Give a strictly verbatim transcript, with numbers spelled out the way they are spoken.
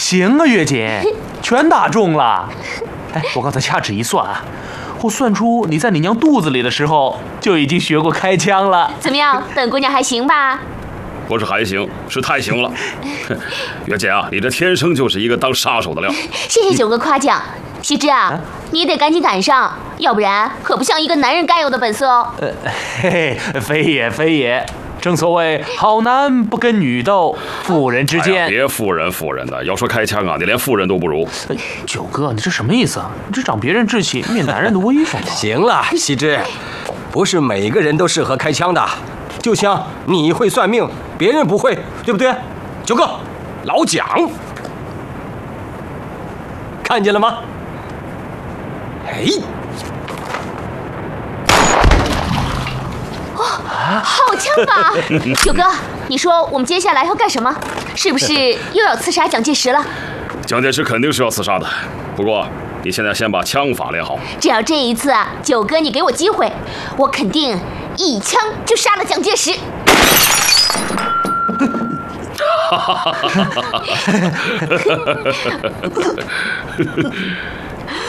行啊，月姐，全打中了。哎，我刚才掐指一算啊，我算出你在你娘肚子里的时候就已经学过开枪了。 怎么样，本姑娘还行吧？ 不是还行，是太行了。月姐啊，你这天生就是一个当杀手的料。 谢谢九哥夸奖。西之啊，你得赶紧赶上，要不然可不像一个男人该有的本色哦。 呃，嘿嘿，非也非也。正所谓好男不跟女斗，妇人之见。 哎、别妇人妇人的，要说开枪啊，你连妇人都不如。 呃、九哥，你这什么意思啊？你这长别人志气，灭男人的威风啊！ 行了，西之，不是每个人都适合开枪的。就像你会算命，别人不会，对不对？九哥，老蒋，看见了吗？哎。 好枪法！九哥，你说我们接下来要干什么？是不是又要刺杀蒋介石了？ 蒋介石肯定是要刺杀的，不过你现在先把枪法练好。 只要这一次啊，九哥你给我机会，我肯定一枪就杀了蒋介石。